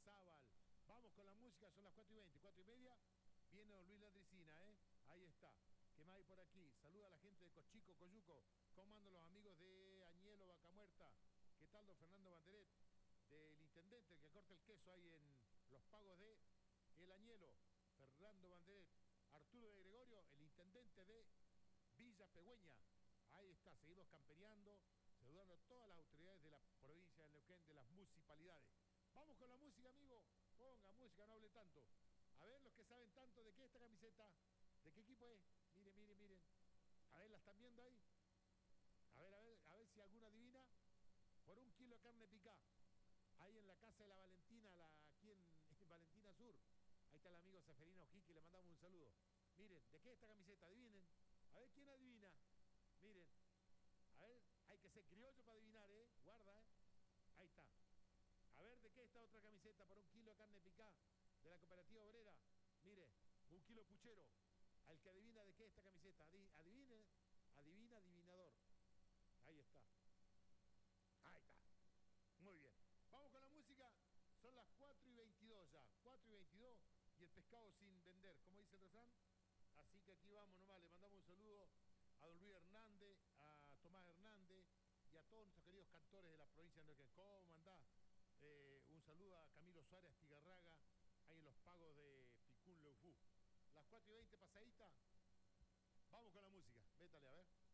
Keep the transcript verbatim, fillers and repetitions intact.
Zabal. Vamos con la música, son las cuatro y veinte, cuatro y media. Viene don Luis Landricina, ¿eh? Ahí está. ¿Qué más hay por aquí? Saluda a la gente de Cochico, Coyuco. ¿Cómo andan los amigos de Añelo, Vaca Muerta? ¿Qué tal, don Fernando Banderet? Del intendente, el que corta el queso ahí en los pagos de El Añelo. Fernando Banderet. Arturo de Gregorio, el intendente de Villa Pegüeña. Ahí está, seguimos campeando, saludando a todas las autoridades de la provincia de Neuquén, de las municipalidades. Vamos con la música, amigo. Ponga música, no hable tanto. A ver, los que saben tanto, ¿de qué es esta camiseta? ¿De qué equipo es? Miren, miren, miren. A ver, ¿la están viendo ahí? A ver, a ver, a ver si alguna adivina. Por un kilo de carne picá. Ahí en la casa de la Valentina, la, aquí en, en Valentina Sur. Ahí está el amigo Seferino Jiqui, le mandamos un saludo. Miren, ¿de qué es esta camiseta? Adivinen. A ver quién adivina. Miren. A ver, hay que ser criollo para adivinar, ¿eh? Guarda, ¿eh? Ahí está. A ver, ¿de qué está otra camiseta por un kilo de carne picá de la cooperativa obrera? Mire, un kilo puchero. Al que adivina de qué es esta camiseta. Adivine, adivina, adivinador. Ahí está. Ahí está. Muy bien. Vamos con la música. Son las cuatro y veintidós ya. cuatro y veintidós y el pescado sin vender, como dice el refrán. Así que aquí vamos nomás. Le mandamos un saludo a don Luis Hernández, a Tomás Hernández y a todos nuestros queridos cantores de la provincia de Neuquén. ¿Cómo andás? Eh, un saludo a Camilo Suárez Tigarraga, ahí en los pagos de Picún Leufú. Las cuatro y veinte pasadita. Vamos con la música. Vétale, a ver.